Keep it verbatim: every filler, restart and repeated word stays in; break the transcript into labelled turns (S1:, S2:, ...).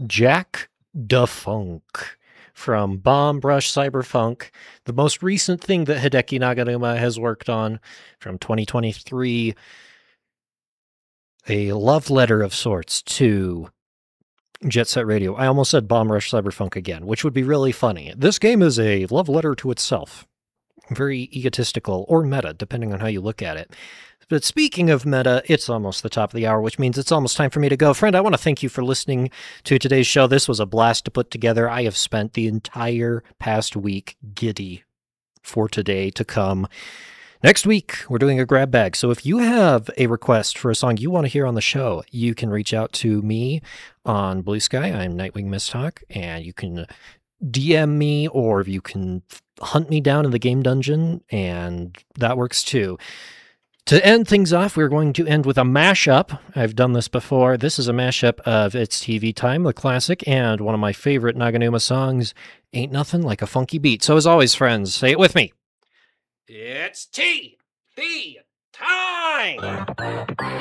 S1: Jack Da Funk from Bomb Rush Cyberpunk, the most recent thing that Hideki Naganuma has worked on from twenty twenty-three. A love letter of sorts to Jet Set Radio. I almost said Bomb Rush Cyberpunk again, which would be really funny. This game is a love letter to itself. Very egotistical, or meta, depending on how you look at it. But speaking of meta, it's almost the top of the hour, which means it's almost time for me to go. Friend, I want to thank you for listening to today's show. This was a blast to put together. I have spent the entire past week giddy for today to come. Next week, we're doing a grab bag. So if you have a request for a song you want to hear on the show, you can reach out to me on Blue Sky. I'm Nightwing Misttalk, and you can D M me, or you can hunt me down in the game dungeon, and that works too. To end things off, we're going to end with a mashup. I've done this before. This is a mashup of It's T V Time, the classic, and one of my favorite Naganuma songs, Ain't Nothing Like a Funky Beat. So as always, friends, say it with me. It's T V Time!